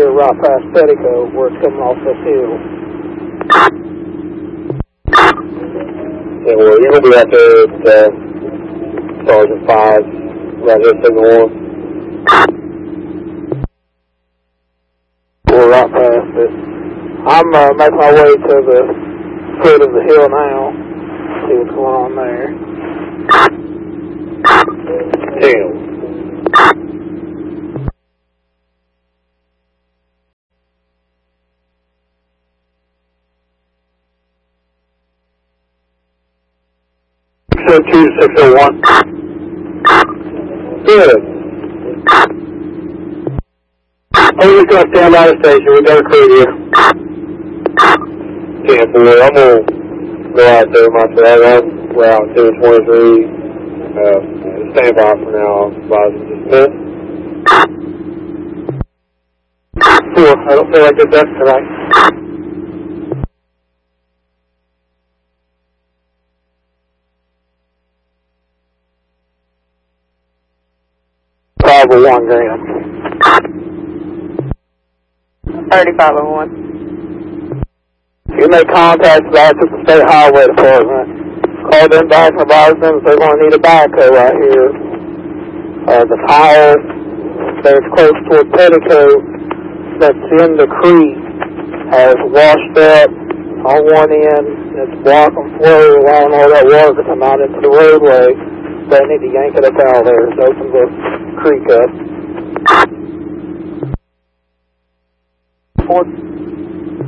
here right past Petticoat where it's coming off this hill. Yeah, well, you're going to be out there at Sergeant 5, right here, Signal 1. We're right past it. I'm making my way to the foot of the hill now. See what's going on there. Damn. So 2601. Good. I'm just going to stand by the station. We got a crew here. 10-4. I'm going to go out there myself. I'm route 223. Stand by for now. I'll advise in just a minute. 4. I don't feel like it's done tonight. Over 1 gram. 3501. You make contact back to the State Highway Department. Call them back and advise them that they're going to need a backhoe right here. The tile that's close toward Petticoat that's in the creek has washed up on one end. It's blocking flow, allowing all that water to come out into the roadway. They need to yank it up out of there to open the creek up.